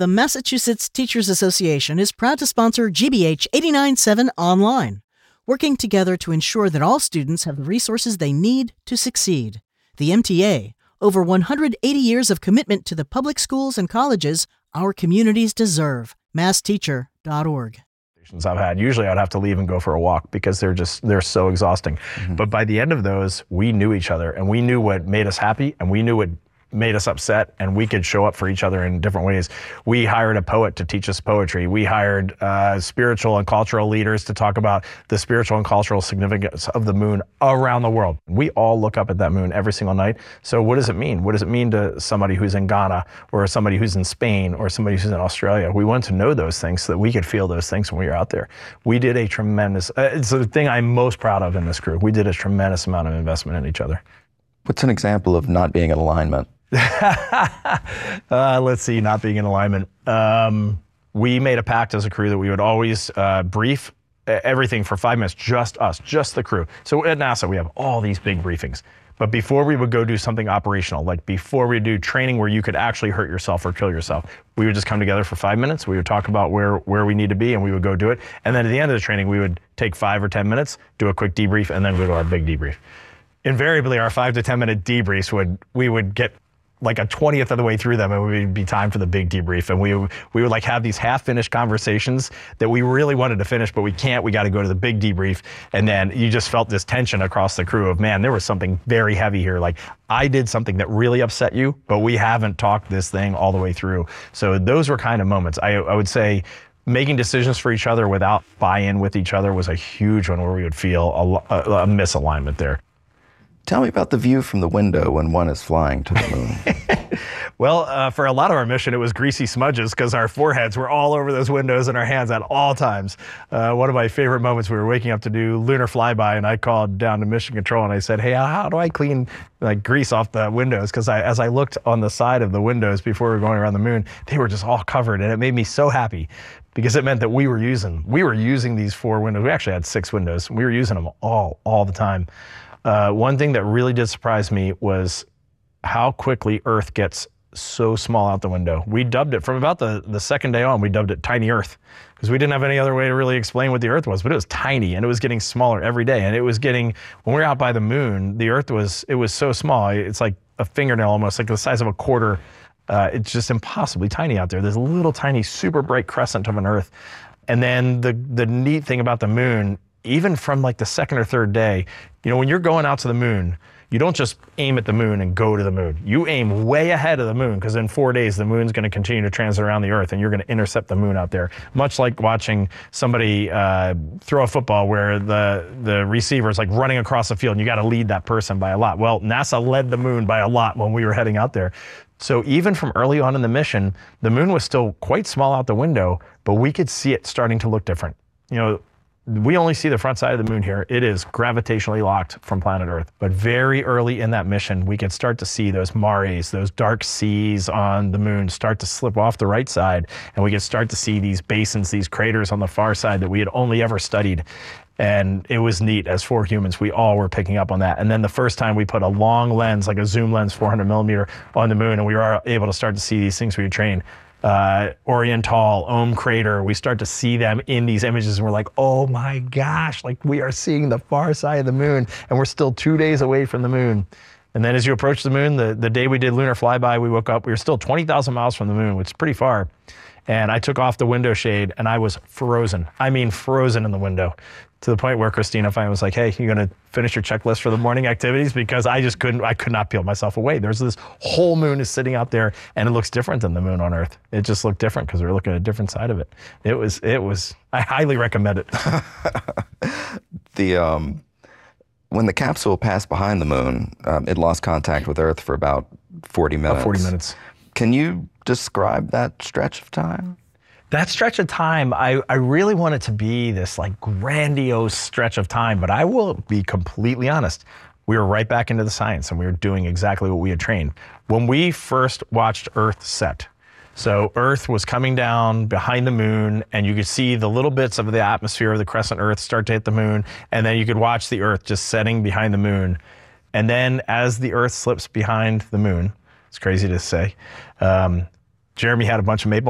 The Massachusetts Teachers Association is proud to sponsor GBH 89.7 Online, working together to ensure that all students have the resources they need to succeed. The MTA, over 180 years of commitment to the public schools and colleges our communities deserve. massteacher.org. I've had. Usually I'd have to leave and go for a walk because they're so exhausting. But by the end of those, we knew each other and we knew what made us happy and we knew what made us upset, and we could show up for each other in different ways. We hired a poet to teach us poetry. We hired spiritual and cultural leaders to talk about the spiritual and cultural significance of the moon around the world. We all look up at that moon every single night. So what does it mean? What does it mean to somebody who's in Ghana or somebody who's in Spain or somebody who's in Australia? We want to know those things so that we could feel those things when we were out there. We did a tremendous, it's the thing I'm most proud of in this group. We did a tremendous amount of investment in each other. What's an example of not being in alignment? Let's see, not being in alignment. We made a pact as a crew that we would always brief everything for 5 minutes, just us, just the crew. So at NASA, we have all these big briefings. But before we would go do something operational, like before we do training where you could actually hurt yourself or kill yourself, we would just come together for 5 minutes. We would talk about where we need to be and we would go do it. And then at the end of the training, we would take 5 or 10 minutes, do a quick debrief, and then go to our big debrief. Invariably, our 5 to 10 minute debriefs we would get like a 20th of the way through them and it would be time for the big debrief. And we would like have these half-finished conversations that we really wanted to finish, but we can't. We got to go to the big debrief. And then you just felt this tension across the crew of, man, there was something very heavy here. Like I did something that really upset you, but we haven't talked this thing all the way through. So those were kind of moments. I would say making decisions for each other without buy-in with each other was a huge one where we would feel a misalignment there. Tell me about the view from the window when one is flying to the moon. Well, for a lot of our mission, it was greasy smudges because our foreheads were all over those windows and our hands at all times. One of my favorite moments, we were waking up to do lunar flyby, and I called down to Mission Control and I said, hey, how do I clean like grease off the windows? Because as I looked on the side of the windows before we were going around the moon, they were just all covered, and it made me so happy because it meant that we were using these 4 windows. We actually had 6 windows. We were using them all the time. One thing that really did surprise me was how quickly Earth gets so small out the window. We dubbed it, from about the second day on, we dubbed it Tiny Earth because we didn't have any other way to really explain what the Earth was, but it was tiny and it was getting smaller every day. And it was getting, when we were out by the moon, the Earth was so small. It's like a fingernail, almost like the size of a quarter. It's just impossibly tiny out there. There's a little tiny, super bright crescent of an Earth. And then the neat thing about the moon, even from like the second or third day, when you're going out to the moon, you don't just aim at the moon and go to the moon. You aim way ahead of the moon because in 4 days, the moon's going to continue to transit around the Earth and you're going to intercept the moon out there. Much like watching somebody throw a football where the receiver is like running across the field and you got to lead that person by a lot. Well, NASA led the moon by a lot when we were heading out there. So even from early on in the mission, the moon was still quite small out the window, but we could see it starting to look different. We only see the front side of the moon here. It is gravitationally locked from planet Earth. But very early in that mission, we could start to see those mares, those dark seas on the moon start to slip off the right side. And we could start to see these basins, these craters on the far side that we had only ever studied. And it was neat. As 4 humans, we all were picking up on that. And then the first time we put a long lens, like a zoom lens, 400 millimeter on the moon, and we were able to start to see these things we had trained. Oriental, Ohm Crater, we start to see them in these images and we're like, oh my gosh, like we are seeing the far side of the moon and we're still 2 days away from the moon. And then as you approach the moon, the day we did lunar flyby, we woke up, we were still 20,000 miles from the moon, which is pretty far. And I took off the window shade and I was frozen. I mean, frozen in the window, to the point where Christina finally was like, hey, you're going to finish your checklist for the morning activities? Because I could not peel myself away. There's this whole moon is sitting out there and it looks different than the moon on Earth. It just looked different because we were looking at a different side of it. It was, I highly recommend it. When the capsule passed behind the moon, it lost contact with Earth for about 40 minutes. About 40 minutes. Can you describe that stretch of time? That stretch of time, I really want it to be this like grandiose stretch of time, but I will be completely honest. We were right back into the science and we were doing exactly what we had trained. When we first watched Earth set, so Earth was coming down behind the moon and you could see the little bits of the atmosphere of the crescent Earth start to hit the moon, and then you could watch the Earth just setting behind the moon. And then as the Earth slips behind the moon, it's crazy to say, Jeremy had a bunch of maple